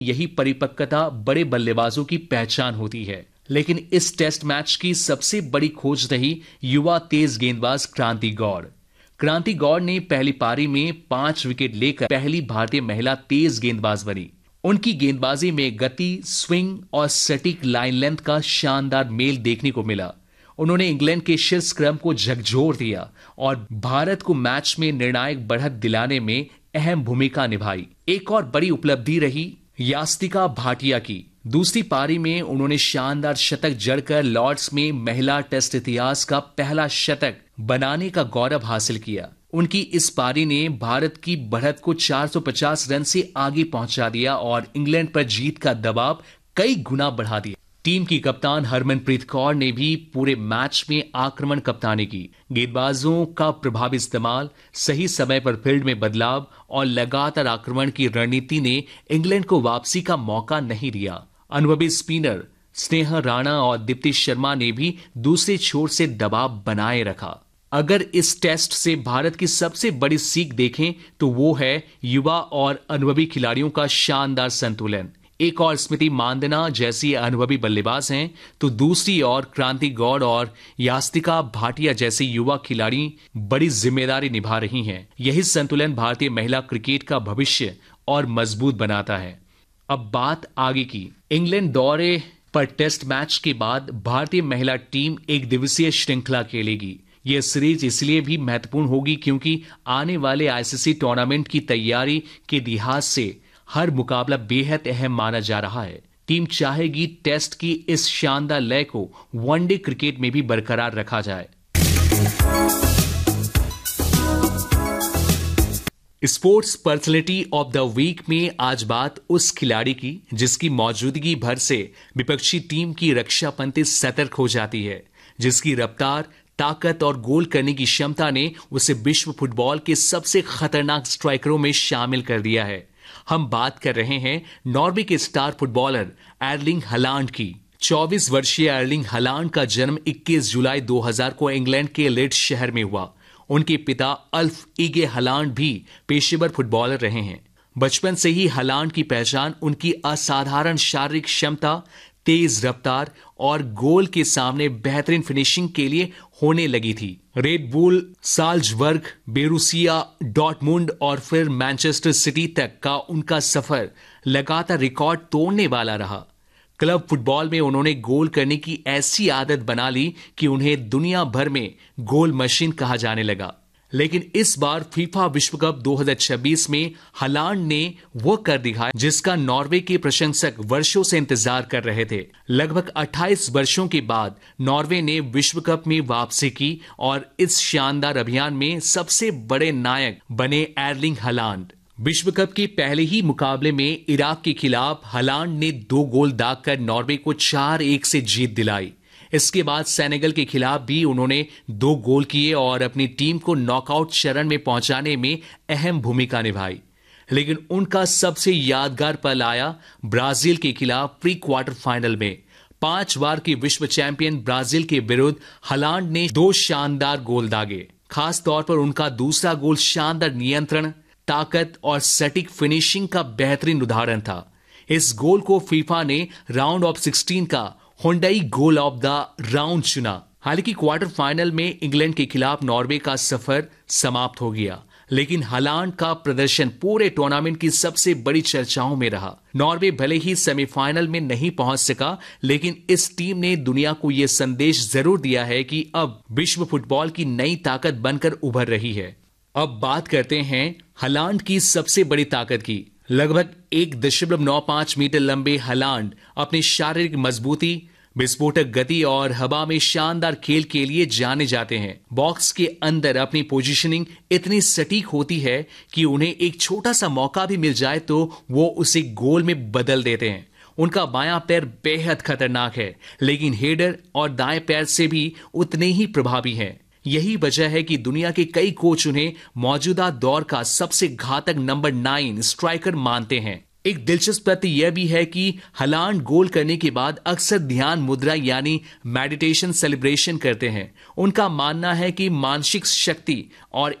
यही परिपक्वता बड़े बल्लेबाजों की पहचान होती है। लेकिन इस टेस्ट मैच की सबसे बड़ी खोज रही युवा तेज गेंदबाज क्रांति गौड़। क्रांति गौड़ ने पहली पारी में 5 विकेट लेकर पहली भारतीय महिला तेज गेंदबाज बनी। उनकी गेंदबाजी में गति, स्विंग और सटीक लाइन लेंथ का शानदार मेल देखने को मिला। उन्होंने इंग्लैंड के शीर्ष क्रम को झकझोर दिया और भारत को मैच में निर्णायक बढ़त दिलाने में अहम भूमिका निभाई। एक और बड़ी उपलब्धि रही यास्तिका भाटिया की। दूसरी पारी में उन्होंने शानदार शतक जड़कर लॉर्ड्स में महिला टेस्ट इतिहास का पहला शतक बनाने का गौरव हासिल किया। उनकी इस पारी ने भारत की बढ़त को 450 रन से आगे पहुंचा दिया और इंग्लैंड पर जीत का दबाव कई गुना बढ़ा दिया। टीम की कप्तान हरमनप्रीत कौर ने भी पूरे मैच में आक्रमण कप्तानी की। गेंदबाजों का प्रभावी इस्तेमाल, सही समय पर फील्ड में बदलाव और लगातार आक्रमण की रणनीति ने इंग्लैंड को वापसी का मौका नहीं दिया। अनुभवी स्पिनर स्नेहा राणा और दीप्ति शर्मा ने भी दूसरे छोर से दबाव बनाए रखा। अगर इस टेस्ट से भारत की सबसे बड़ी सीख देखें तो वो है युवा और अनुभवी खिलाड़ियों का शानदार संतुलन। एक और स्मृति मानधना जैसी अनुभवी बल्लेबाज हैं तो दूसरी ओर क्रांति गौड़ और यास्तिका भाटिया जैसे युवा खिलाड़ी बड़ी जिम्मेदारी निभा रही हैं। यही संतुलन भारतीय महिला क्रिकेट का भविष्य और मजबूत बनाता है। अब बात आगे की। इंग्लैंड दौरे पर टेस्ट मैच के बाद भारतीय महिला टीम एक दिवसीय श्रृंखला खेलेगी। यह सीरीज इसलिए भी महत्वपूर्ण होगी क्योंकि आने वाले आईसीसी टूर्नामेंट की तैयारी के लिहाज से हर मुकाबला बेहद अहम माना जा रहा है। टीम चाहेगी टेस्ट की इस शानदार लय को वनडे क्रिकेट में भी बरकरार रखा जाए। Sports personality of the week में आज बात उस खिलाड़ी की जिसकी मौजूदगी भर से विपक्षी टीम की रक्षा पंक्ति सतर्क हो जाती है, जिसकी रफ्तार, ताकत और गोल करने की क्षमता ने उसे विश्व फुटबॉल के सबसे खतरनाक स्ट्राइकरों में शामिल कर दिया है। हम बात कर रहे हैं नॉर्वे के स्टार फुटबॉलर एर्लिंग हालांड की। 24 वर्षीय एर्लिंग हालांड का जन्म 21 जुलाई 2000 को इंग्लैंड के लीड्स शहर में हुआ। उनके पिता अल्फ ईगे हालांड भी पेशेवर फुटबॉलर रहे हैं। बचपन से ही हालांड की पहचान उनकी असाधारण शारीरिक क्षमता, तेज रफ्तार और गोल के सामने बेहतरीन फिनिशिंग के लिए होने लगी थी। Red bull Salzburg, Borussia Dortmund और फिर मैनचेस्टर सिटी तक का उनका सफर लगातार रिकॉर्ड तोड़ने वाला रहा। क्लब फुटबॉल में उन्होंने गोल करने की ऐसी आदत बना ली कि उन्हें दुनिया भर में गोल मशीन कहा जाने लगा। लेकिन इस बार फीफा विश्व कप 2026 में हालांड ने वो कर दिखाया जिसका नॉर्वे के प्रशंसक वर्षों से इंतजार कर रहे थे। लगभग 28 वर्षों के बाद नॉर्वे ने विश्व कप में वापसी की और इस शानदार अभियान में सबसे बड़े नायक बने एर्लिंग हालांड। विश्व कप के पहले ही मुकाबले में इराक के खिलाफ हालांड ने 2 गोल दागकर नॉर्वे को 4-1 से जीत दिलाई। इसके बाद सेनेगल के खिलाफ भी उन्होंने 2 गोल किए और अपनी टीम को नॉकआउट चरण में पहुंचाने में अहम भूमिका निभाई। लेकिन उनका सबसे यादगार पल आया ब्राजील के खिलाफ प्री क्वार्टर फाइनल में। 5 बार के विश्व चैंपियन ब्राजील के विरुद्ध हालांड ने 2 शानदार गोल दागे। खास तौर पर उनका दूसरा गोल शानदार नियंत्रण, ताकत और सटीक फिनिशिंग का बेहतरीन उदाहरण था। इस गोल को फीफा ने राउंड ऑफ 16 का Hyundai goal of the round चुना। हालांकि क्वार्टर फाइनल में इंग्लैंड के खिलाफ नॉर्वे का सफर समाप्त हो गया, लेकिन हालांड का प्रदर्शन पूरे टूर्नामेंट की सबसे बड़ी चर्चाओं में रहा। नॉर्वे भले ही सेमीफाइनल में नहीं पहुंच सका, लेकिन इस टीम ने दुनिया को यह संदेश जरूर दिया है कि अब विश्व फुटबॉल की नई ताकत बनकर उभर रही है। अब बात करते हैं हालांड की सबसे बड़ी ताकत की। लगभग 1.95 मीटर लंबे हालांड अपनी शारीरिक मजबूती, विस्फोटक गति और हवा में शानदार खेल के लिए जाने जाते हैं। बॉक्स के अंदर अपनी पोजीशनिंग इतनी सटीक होती है कि उन्हें एक छोटा सा मौका भी मिल जाए तो वो उसे गोल में बदल देते हैं। उनका बायां पैर बेहद खतरनाक है, लेकिन हेडर और दाएं पैर से भी उतने ही प्रभावी हैं। यही वजह है कि दुनिया के कई कोच उन्हें मौजूदा दौर का सबसे घातक नंबर 9 स्ट्राइकर मानते हैं। एक दिलचस्प तथ्य यह भी है कि हालांड गोल करने के बाद अक्सर ध्यान मुद्रा यानी मेडिटेशन सेलिब्रेशन करते हैं। उनका मानना है कि मानसिक शक्ति और